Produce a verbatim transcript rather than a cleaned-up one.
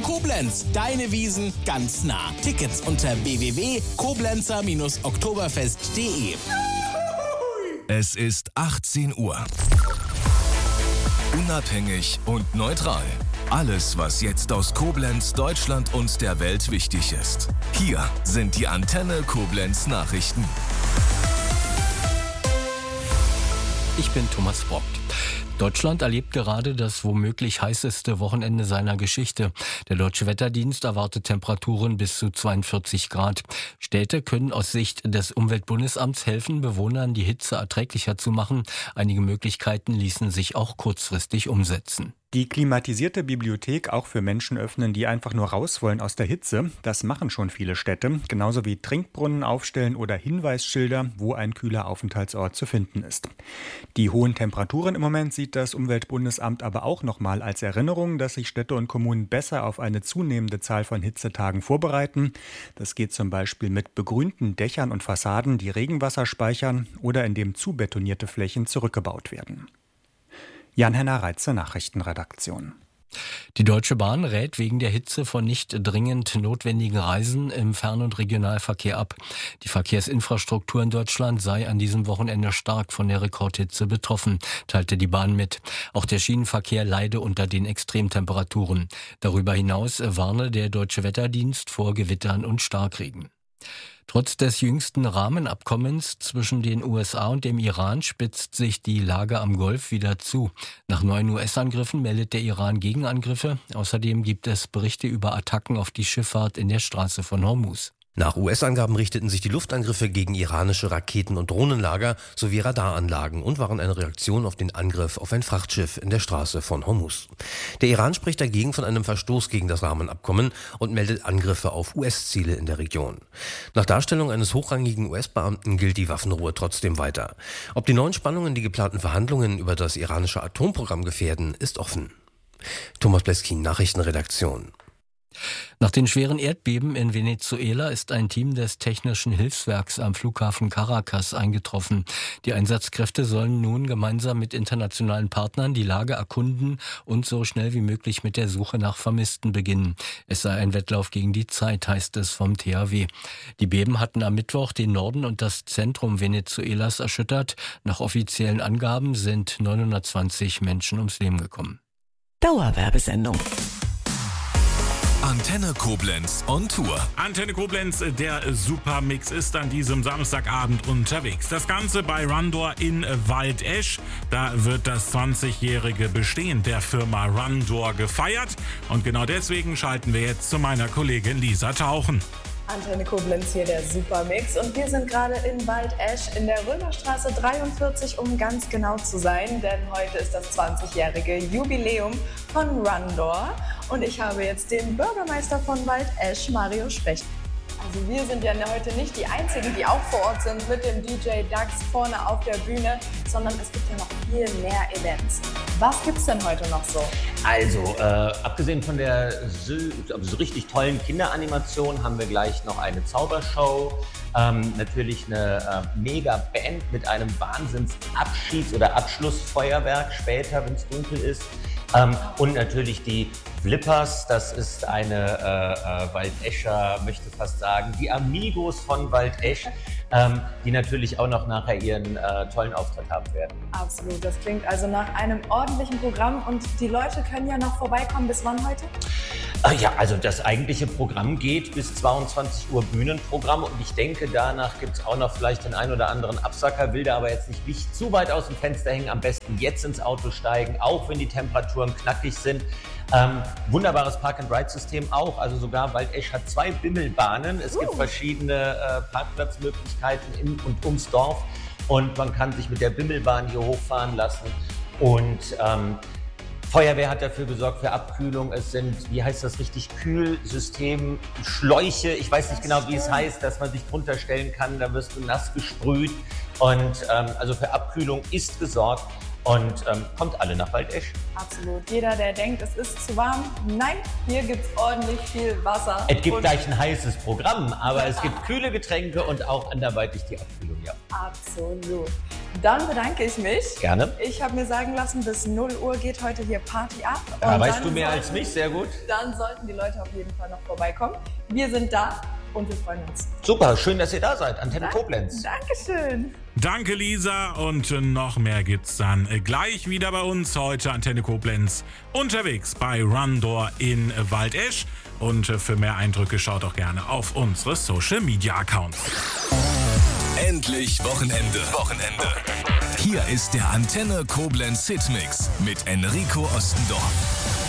Koblenz. Deine Wiesn ganz nah. Tickets unter w w w punkt koblenzer oktoberfest punkt de. Es ist achtzehn Uhr. Unabhängig und neutral. Alles, was jetzt aus Koblenz, Deutschland und der Welt wichtig ist. Hier sind die Antenne Koblenz Nachrichten. Ich bin Thomas Brock. Deutschland erlebt gerade das womöglich heißeste Wochenende seiner Geschichte. Der Deutsche Wetterdienst erwartet Temperaturen bis zu zweiundvierzig Grad. Städte können aus Sicht des Umweltbundesamts helfen, Bewohnern die Hitze erträglicher zu machen. Einige Möglichkeiten ließen sich auch kurzfristig umsetzen. Die klimatisierte Bibliothek auch für Menschen öffnen, die einfach nur raus wollen aus der Hitze. Das machen schon viele Städte. Genauso wie Trinkbrunnen aufstellen oder Hinweisschilder, wo ein kühler Aufenthaltsort zu finden ist. Die hohen Temperaturen im Moment sieht das Umweltbundesamt aber auch nochmal als Erinnerung, dass sich Städte und Kommunen besser auf eine zunehmende Zahl von Hitzetagen vorbereiten. Das geht zum Beispiel mit begrünten Dächern und Fassaden, die Regenwasser speichern oder indem zubetonierte Flächen zurückgebaut werden. Jan-Henner Reitze, Nachrichtenredaktion. Die Deutsche Bahn rät wegen der Hitze von nicht dringend notwendigen Reisen im Fern- und Regionalverkehr ab. Die Verkehrsinfrastruktur in Deutschland sei an diesem Wochenende stark von der Rekordhitze betroffen, teilte die Bahn mit. Auch der Schienenverkehr leide unter den Extremtemperaturen. Darüber hinaus warne der Deutsche Wetterdienst vor Gewittern und Starkregen. Trotz des jüngsten Rahmenabkommens zwischen den U S A und dem Iran spitzt sich die Lage am Golf wieder zu. Nach neuen U S-Angriffen meldet der Iran Gegenangriffe. Außerdem gibt es Berichte über Attacken auf die Schifffahrt in der Straße von Hormuz. Nach U S-Angaben richteten sich die Luftangriffe gegen iranische Raketen- und Drohnenlager sowie Radaranlagen und waren eine Reaktion auf den Angriff auf ein Frachtschiff in der Straße von Hormuz. Der Iran spricht dagegen von einem Verstoß gegen das Rahmenabkommen und meldet Angriffe auf U S-Ziele in der Region. Nach Darstellung eines hochrangigen U S-Beamten gilt die Waffenruhe trotzdem weiter. Ob die neuen Spannungen die geplanten Verhandlungen über das iranische Atomprogramm gefährden, ist offen. Thomas Bleskin, Nachrichtenredaktion. Nach den schweren Erdbeben in Venezuela ist ein Team des Technischen Hilfswerks am Flughafen Caracas eingetroffen. Die Einsatzkräfte sollen nun gemeinsam mit internationalen Partnern die Lage erkunden und so schnell wie möglich mit der Suche nach Vermissten beginnen. Es sei ein Wettlauf gegen die Zeit, heißt es vom T H W. Die Beben hatten am Mittwoch den Norden und das Zentrum Venezuelas erschüttert. Nach offiziellen Angaben sind neunhundertzwanzig Menschen ums Leben gekommen. Dauerwerbesendung. Antenne Koblenz on Tour. Antenne Koblenz, der Supermix ist an diesem Samstagabend unterwegs. Das Ganze bei Rundor in Waldesch. Da wird das zwanzigjährige Bestehen der Firma Rundor gefeiert. Und genau deswegen schalten wir jetzt zu meiner Kollegin Lisa Tauchen. Antenne Koblenz hier, der Supermix, und wir sind gerade in Waldesch in der Römerstraße dreiundvierzig, um ganz genau zu sein, denn heute ist das zwanzigjährige Jubiläum von Rundor und ich habe jetzt den Bürgermeister von Waldesch, Mario Specht. Also wir sind ja heute nicht die Einzigen, die auch vor Ort sind mit dem D J Dax vorne auf der Bühne, sondern es gibt ja noch viel mehr Events. Was gibt's denn heute noch so? Also, äh, abgesehen von der so, so richtig tollen Kinderanimation haben wir gleich noch eine Zaubershow, ähm, natürlich eine äh, Mega-Band mit einem Wahnsinns-Abschieds- oder Abschlussfeuerwerk später, wenn es dunkel ist. Ähm, und natürlich die Flippers, das ist eine äh, äh, Waldescher, möchte fast sagen, die Amigos von Waldesch, ähm, die natürlich auch noch nachher ihren äh, tollen Auftritt haben werden. Absolut, das klingt also nach einem ordentlichen Programm und die Leute können ja noch vorbeikommen. Bis wann heute? Äh, ja, also das eigentliche Programm geht bis zweiundzwanzig Uhr Bühnenprogramm und ich denke, danach gibt es auch noch vielleicht den einen oder anderen Absacker, will da aber jetzt nicht, nicht zu weit aus dem Fenster hängen, am besten jetzt ins Auto steigen, auch wenn die Temperaturen knackig sind. Ähm, wunderbares Park-and-Ride-System auch, also sogar Waldesch hat zwei Bimmelbahnen. Es uh. gibt verschiedene äh, Parkplatzmöglichkeiten in und ums Dorf und man kann sich mit der Bimmelbahn hier hochfahren lassen und ähm, Feuerwehr hat dafür gesorgt für Abkühlung. Es sind, wie heißt das richtig, Kühlsystem, Schläuche, ich weiß nicht genau, wie es heißt, dass man sich drunter stellen kann, da wirst du nass gesprüht und ähm, also für Abkühlung ist gesorgt. Und ähm, kommt alle nach Waldesch. Absolut. Jeder, der denkt, es ist zu warm, nein, hier gibt es ordentlich viel Wasser. Es gibt gleich ein heißes Programm, aber es gibt kühle Getränke und auch anderweitig die Abkühlung, ja. Absolut. Dann bedanke ich mich. Gerne. Ich habe mir sagen lassen, bis null Uhr geht heute hier Party ab. Da weißt du mehr als mich, sehr gut. Dann sollten die Leute auf jeden Fall noch vorbeikommen. Wir sind da und wir freuen uns. Super, schön, dass ihr da seid. Antenne Dank, Koblenz. Dankeschön. Danke, Lisa. Und noch mehr gibt's dann gleich wieder bei uns. Heute Antenne Koblenz unterwegs bei Rundor in Waldesch. Und für mehr Eindrücke schaut auch gerne auf unsere Social Media Accounts. Endlich Wochenende. Wochenende. Hier ist der Antenne Koblenz Hitmix mit Enrico Ostendorf.